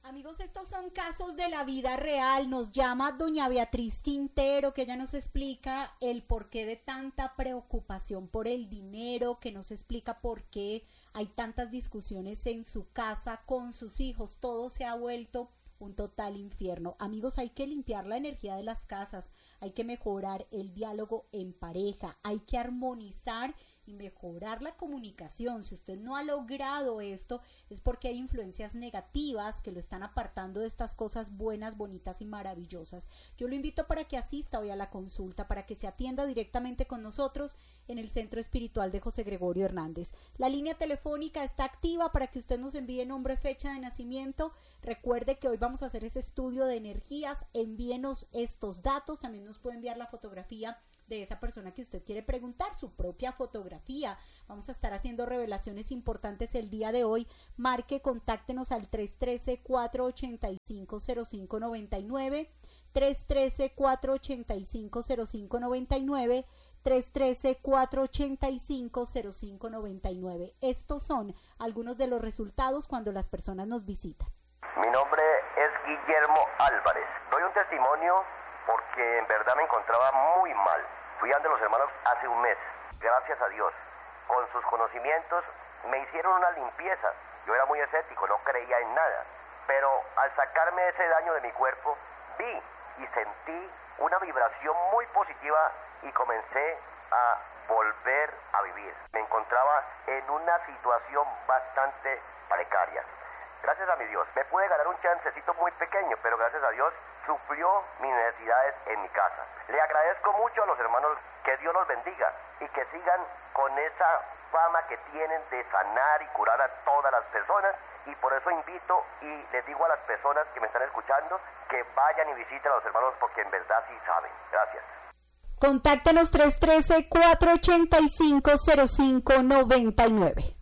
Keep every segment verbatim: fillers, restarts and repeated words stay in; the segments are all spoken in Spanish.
Amigos, estos son casos de la vida real. Nos llama doña Beatriz Quintero, que ella nos explica el porqué de tanta preocupación por el dinero, que nos explica por qué hay tantas discusiones en su casa con sus hijos. Todo se ha vuelto un total infierno. Amigos, hay que limpiar la energía de las casas, hay que mejorar el diálogo en pareja, hay que armonizar y mejorar la comunicación. Si usted no ha logrado esto, es porque hay influencias negativas que lo están apartando de estas cosas buenas, bonitas y maravillosas. Yo lo invito para que asista hoy a la consulta, para que se atienda directamente con nosotros en el Centro Espiritual de José Gregorio Hernández. La línea telefónica está activa para que usted nos envíe nombre, fecha de nacimiento. Recuerde que hoy vamos a hacer ese estudio de energías. Envíenos estos datos. También nos puede enviar la fotografía de esa persona que usted quiere preguntar, su propia fotografía. Vamos a estar haciendo revelaciones importantes el día de hoy. Marque, contáctenos al tres uno tres, cuatro ocho cinco, cero cinco nueve nueve, tres uno tres, cuatro ocho cinco, cero cinco nueve nueve, tres uno tres, cuatro ocho cinco, cero cinco nueve nueve. Estos son algunos de los resultados cuando las personas nos visitan. Mi nombre es Guillermo Álvarez. Doy un testimonio porque en verdad me encontraba muy mal. Fui ante los hermanos hace un mes, gracias a Dios. Con sus conocimientos me hicieron una limpieza. Yo era muy escéptico, no creía en nada. Pero al sacarme ese daño de mi cuerpo, vi y sentí una vibración muy positiva y comencé a volver a vivir. Me encontraba en una situación bastante precaria. Gracias a mi Dios, me pude ganar un chancecito muy pequeño, pero gracias a Dios suplió mis necesidades en mi casa. Le agradezco mucho a los hermanos, que Dios los bendiga y que sigan con esa fama que tienen de sanar y curar a todas las personas, y por eso invito y les digo a las personas que me están escuchando que vayan y visiten a los hermanos porque en verdad sí saben. Gracias. Contáctenos tres uno tres, cuatro ocho cinco, cero cinco nueve nueve.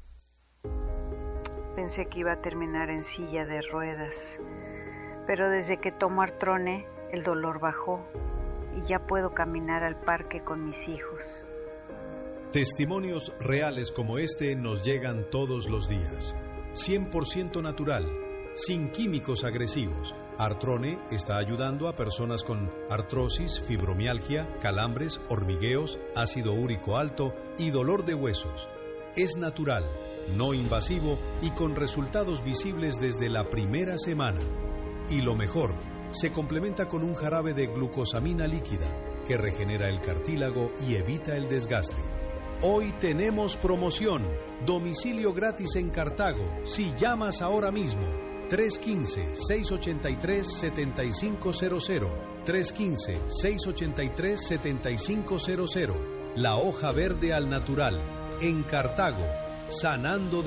Pensé que iba a terminar en silla de ruedas, pero desde que tomo Artrone, el dolor bajó y ya puedo caminar al parque con mis hijos. Testimonios reales como este nos llegan todos los días. cien por ciento natural, sin químicos agresivos. Artrone está ayudando a personas con artrosis, fibromialgia, calambres, hormigueos, ácido úrico alto y dolor de huesos. Es natural, no invasivo y con resultados visibles desde la primera semana. Y lo mejor, se complementa con un jarabe de glucosamina líquida que regenera el cartílago y evita el desgaste. Hoy tenemos promoción, domicilio gratis en Cartago, si llamas ahora mismo. tres uno cinco, seis ocho tres, siete cinco cero cero, tres uno cinco, seis ocho tres, siete cinco cero cero. La hoja verde al natural, en Cartago, sanando de